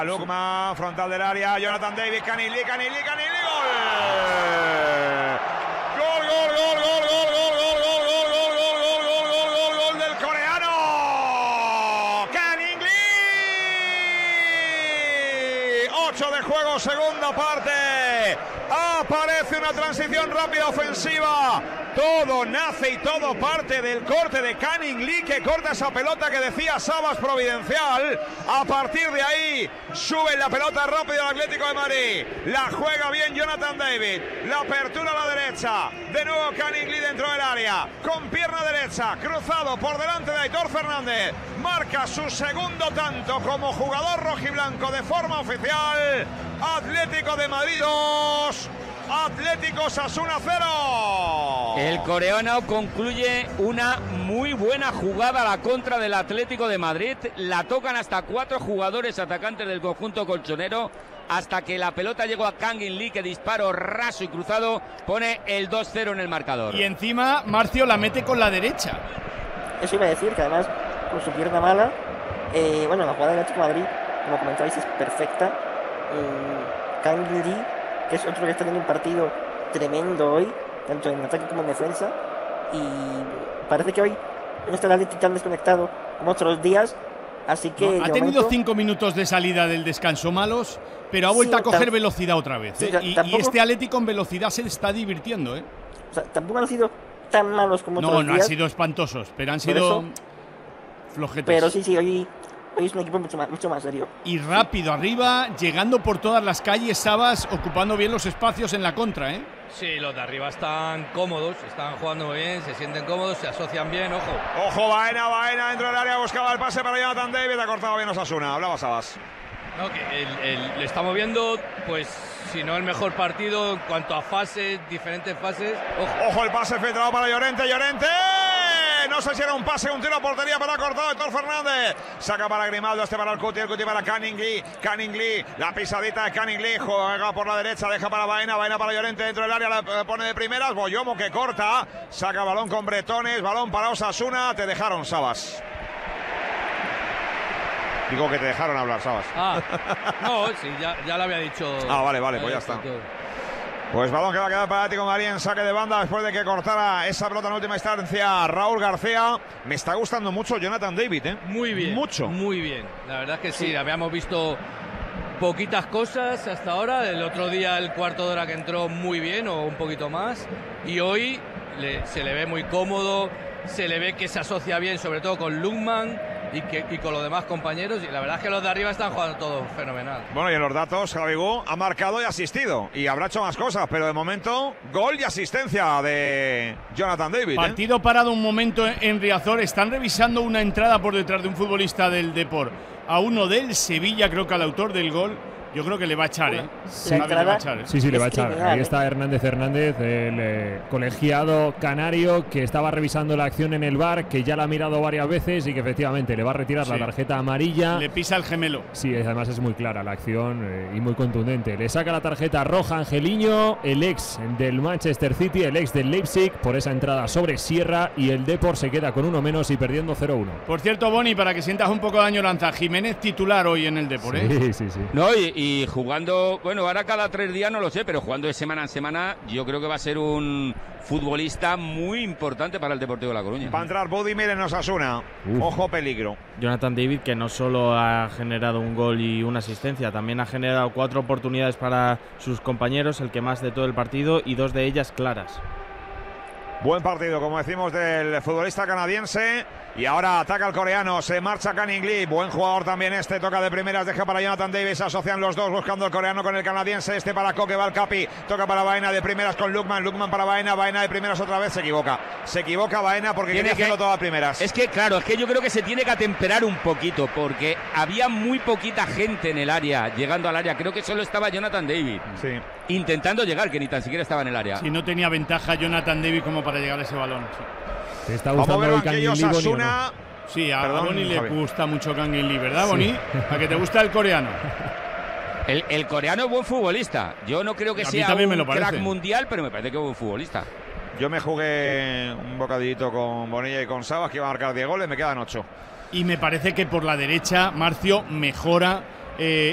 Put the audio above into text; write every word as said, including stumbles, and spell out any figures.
Lukman, frontal del área, Jonathan David, Canning Lee, Canning Lee, Canning Lee, gol. Gol, gol, gol, gol, gol, gol, gol, gol, gol, gol, gol, gol, gol, gol, gol, gol del coreano. Canning Lee. ocho de juego, segunda parte. Aparece una transición rápida ofensiva. Todo nace y todo parte del corte de Canning Lee, que corta esa pelota que decía Sabas providencial. A partir de ahí sube la pelota rápido al Atlético de Madrid. La juega bien Jonathan David. La apertura a la derecha. De nuevo Canning Lee dentro del área. Con pierna derecha. Cruzado por delante de Aitor Fernández. Marca su segundo tanto como jugador rojiblanco de forma oficial. Atlético de Madrid dos. Atlético Osasuna cero. El coreano concluye una muy buena jugada a la contra del Atlético de Madrid. La tocan hasta cuatro jugadores atacantes del conjunto colchonero hasta que la pelota llegó a Canning Lee, que disparo raso y cruzado pone el dos cero en el marcador. Y encima Marcio la mete con la derecha. Eso iba a decir, que además con su pierna mala, eh, bueno, la jugada del Atlético de Madrid, como comentabais, es perfecta. Eh, Canning Lee, que es otro que está teniendo un partido tremendo hoy, tanto en ataque como en defensa, y parece que hoy no está el Atlético tan desconectado como otros días, así que... No, ha tenido momento, cinco minutos de salida del descanso malos, pero ha vuelto sí, a coger velocidad otra vez, ¿eh? sí, y, tampoco, y este Atlético en velocidad se está divirtiendo, ¿eh? O sea, tampoco han sido tan malos como no, otros No, no días, han sido espantosos, pero han sido eso, flojetes. Pero sí, sí, hoy... Hoy es un equipo mucho más, mucho más serio. Y rápido arriba, llegando por todas las calles, Sabas, ocupando bien los espacios en la contra, ¿eh? Sí, los de arriba están cómodos, están jugando muy bien, se sienten cómodos, se asocian bien, ojo. Ojo, Baena, Baena dentro del área, buscaba el pase para Jonathan David, ha cortado bien Osasuna, hablaba Sabas. No, que el, el, le estamos viendo, pues, si no el mejor partido en cuanto a fases, diferentes fases. Ojo, ojo el pase filtrado para Llorente, Llorente. No sé si era un pase, un tiro a portería, pero ha cortado Aitor Fernández. Saca para Grimaldo, este para el Cuti, el Cuti para Canning Lee. Canning Lee, la pisadita de Canning Lee, juega por la derecha, deja para Baena, Baena para Llorente dentro del área, la pone de primeras. Boyomo que corta, saca balón con Bretones, balón para Osasuna. Te dejaron, Sabas. Digo que te dejaron hablar, Sabas. Ah, no, sí, ya, ya lo había dicho. Ah, vale, vale, pues ya está. Pues balón que va a quedar para Atlético de Madrid en saque de banda después de que cortara esa pelota en última instancia Raúl García. Me está gustando mucho Jonathan David, ¿eh? Muy bien. Mucho. Muy bien. La verdad es que sí, sí, habíamos visto poquitas cosas hasta ahora. El otro día el cuarto de hora que entró muy bien o un poquito más. Y hoy le, se le ve muy cómodo, se le ve que se asocia bien, sobre todo con Lukman. Y, que, y con los demás compañeros, y la verdad es que los de arriba están jugando todo fenomenal. Bueno, y en los datos, Gabigol ha marcado y asistido, y habrá hecho más cosas, pero de momento, gol y asistencia de Jonathan David. Partido ¿eh? parado un momento en Riazor, están revisando una entrada por detrás de un futbolista del Depor, a uno del Sevilla, creo que al autor del gol. Yo creo que le va a echar, ¿eh? Sí, le va a echar, ¿eh? Sí, sí, le va a echar. Ahí está Hernández Hernández, el eh, colegiado canario que estaba revisando la acción en el V A R, que ya la ha mirado varias veces y que efectivamente le va a retirar sí. la tarjeta amarilla. Le pisa el gemelo. Sí, además es muy clara la acción eh, y muy contundente. Le saca la tarjeta roja Angeliño, el ex del Manchester City, el ex del Leipzig, por esa entrada sobre Sierra, y el Depor se queda con uno menos y perdiendo cero uno. Por cierto, Boni, para que sientas un poco de añoranza, Jiménez titular hoy en el Depor, ¿eh? Sí, sí, sí. No, y Y jugando, bueno, ahora cada tres días no lo sé, pero jugando de semana en semana, yo creo que va a ser un futbolista muy importante para el Deportivo de La Coruña. Va a entrar Budimir en Osasuna. Uf. Ojo, peligro. Jonathan David, que no solo ha generado un gol y una asistencia, también ha generado cuatro oportunidades para sus compañeros, el que más de todo el partido, y dos de ellas claras. Buen partido, como decimos, del futbolista canadiense. Y ahora ataca el coreano, se marcha Canning Lee, buen jugador también este, toca de primeras, deja para Jonathan Davis, se asocian los dos buscando el coreano con el canadiense, este para Koke, va el Capi, toca para Baena de primeras con Lukman, Lukman para Baena, Baena de primeras otra vez, se equivoca, se equivoca Baena porque tiene que hacerlo todas primeras. Es que claro, es que yo creo que se tiene que atemperar un poquito, porque había muy poquita gente en el área, llegando al área, creo que solo estaba Jonathan David, sí. intentando llegar, que ni tan siquiera estaba en el área. Si no tenía ventaja Jonathan David como para llegar a ese balón. Sí. ¿Te está gustando el Canning Lee, Boni, no? Sí, a Perdón, Boni le Javi. gusta mucho Canning Lee, ¿verdad, Boni? Sí. ¿A que te gusta el coreano? El, el coreano es buen futbolista. Yo no creo que a sea un me lo crack mundial, pero me parece que es buen futbolista. Yo me jugué un bocadillito con Bonilla y con Sabas, que iba a marcar diez goles, me quedan ocho. Y me parece que por la derecha Marcio mejora eh,